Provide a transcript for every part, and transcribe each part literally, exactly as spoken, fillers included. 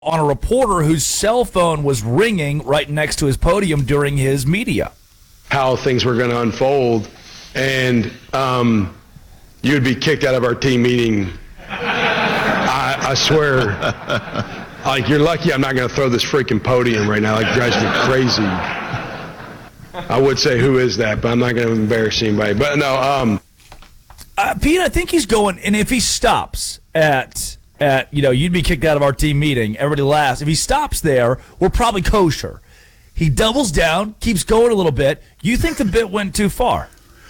on a reporter whose cell phone was ringing right next to his podium during his media. How things were going to unfold, and um, you'd be kicked out of our team meeting. I, I swear, like, you're lucky I'm not going to throw this freaking podium right now. Like, it drives me crazy. I would say who is that, but I'm not going to embarrass anybody. But no, um, uh, Pete, I think he's going, and if he stops at at you know, you'd be kicked out of our team meeting. Everybody laughs. If he stops there, we're probably kosher. He doubles down, keeps going a little bit. You think the bit went too far?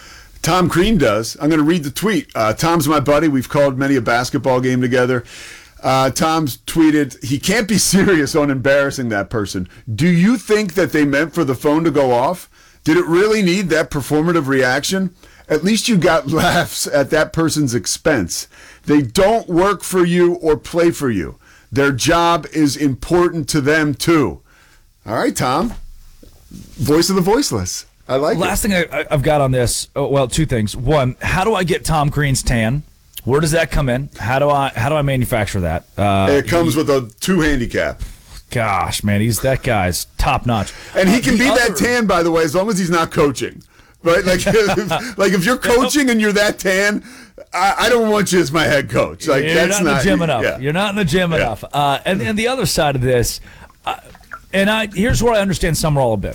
Tom Crean does. I'm going to read the tweet. Uh, Tom's my buddy. We've called many a basketball game together. Uh, Tom's tweeted, he can't be serious on embarrassing that person. Do you think that they meant for the phone to go off? Did it really need that performative reaction? At least you got laughs at that person's expense. They don't work for you or play for you. Their job is important to them too. All right, Tom. Voice of the voiceless. I like Last it. thing I, I've got on this, oh, well, two things. One, how do I get Tom Crean's tan? Where does that come in? How do I how do I manufacture that? Uh, it comes he, with a two handicap. Gosh, man, he's that guy's top notch. And he can uh, be other, that tan, by the way, as long as he's not coaching. Right? Like, if, like if you're coaching and you're that tan, I, I don't want you as my head coach. Like, you're that's not in not the gym enough. Yeah. You're not in the gym yeah. enough. Uh, and and the other side of this, uh, and I here's where I understand Summerall a bit.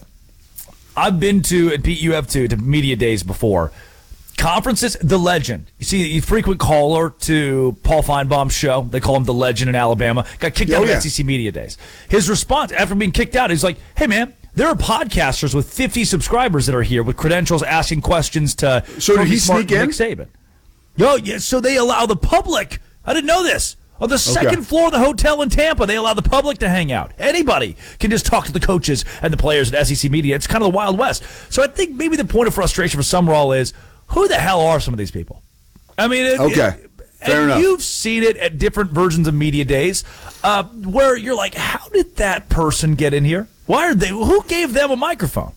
I've been to, and Pete, you have too, to media days before. Conferences, the legend. You see, a frequent caller to Paul Feinbaum's show. They call him the legend in Alabama. Got kicked oh, out of yeah. S E C media days. His response after being kicked out, he's like, hey, man, there are podcasters with fifty subscribers that are here with credentials asking questions to So did he Smart sneak in? Nick Saban. Oh, yeah, so they allow the public. I didn't know this. On the second Okay. floor of the hotel in Tampa, they allow the public to hang out. Anybody can just talk to the coaches and the players at S E C media. It's kind of the Wild West. So I think maybe the point of frustration for Summerall is, who the hell are some of these people? I mean, it, Okay. it, Fair and enough. You've seen it at different versions of media days uh, where you're like, how did that person get in here? Why are they? Who gave them a microphone?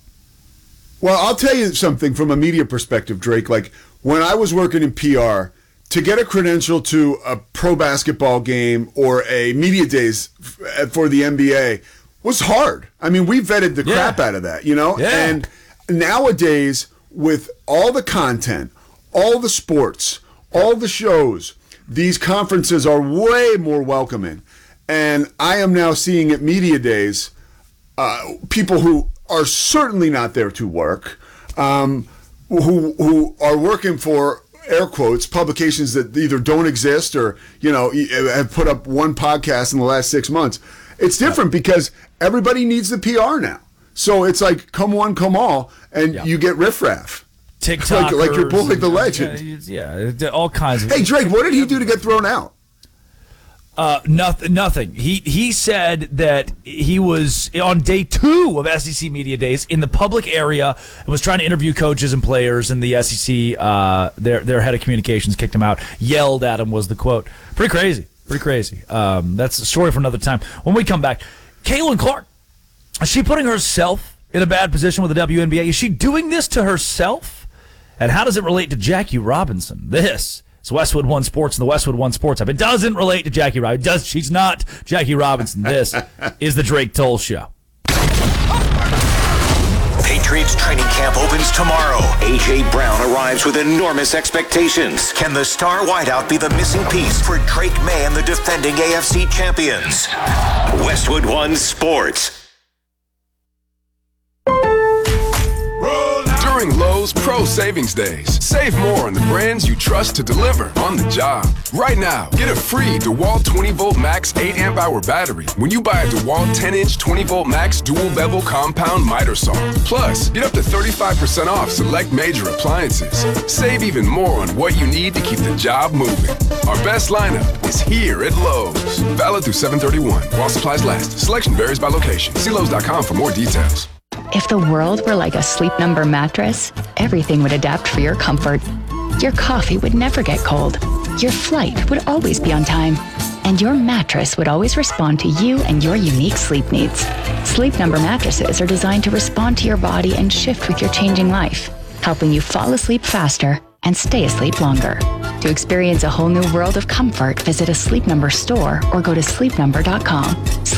Well, I'll tell you something from a media perspective, Drake. Like, when I was working in P R, to get a credential to a pro basketball game or a media days f- for the N B A was hard. I mean, we vetted the Yeah. crap out of that, you know? Yeah. And nowadays, with all the content, all the sports, all the shows, these conferences are way more welcoming. And I am now seeing at media days uh, people who are certainly not there to work, um, who who are working for, air quotes, publications that either don't exist or, you know, have put up one podcast in the last six months. It's different because everybody needs the P R now. So it's like, come one, come all, and Yeah. you get riffraff. TikTokers. Like, like your boy, the legend. Yeah, yeah, all kinds of. Hey, Drake, what did he do to get thrown out? Uh, nothing. Nothing. He he said that he was on day two of S E C media days in the public area and was trying to interview coaches and players, and the S E C, uh, their their head of communications kicked him out. Yelled at him was the quote. Pretty crazy. Pretty crazy. Um, that's a story for another time. When we come back, Caitlin Clark, is she putting herself in a bad position with the W N B A? Is she doing this to herself? And how does it relate to Jackie Robinson? This. It's Westwood One Sports and the Westwood One Sports Hub. It doesn't relate to Jackie Robinson. Does she's not Jackie Robinson. This is the Drake Toll Show. Patriots training camp opens tomorrow. A J. Brown arrives with enormous expectations. Can the star wideout be the missing piece for Drake May and the defending A F C champions? Westwood One Sports. During Lowe's Pro Savings Days, save more on the brands you trust to deliver on the job. Right now, get a free DeWalt twenty volt max eight amp hour battery when you buy a DeWalt ten inch twenty volt max dual bevel compound miter saw. Plus, get up to thirty-five percent off select major appliances. Save even more on what you need to keep the job moving. Our best lineup is here at Lowe's. Valid through seven thirty-one while supplies last. Selection varies by location. See Lowe's dot com for more details. If the world were like a Sleep Number mattress, everything would adapt for your comfort. Your coffee would never get cold. Your flight would always be on time. And your mattress would always respond to you and your unique sleep needs. Sleep Number mattresses are designed to respond to your body and shift with your changing life, helping you fall asleep faster and stay asleep longer. To experience a whole new world of comfort, visit a Sleep Number store or go to sleep number dot com.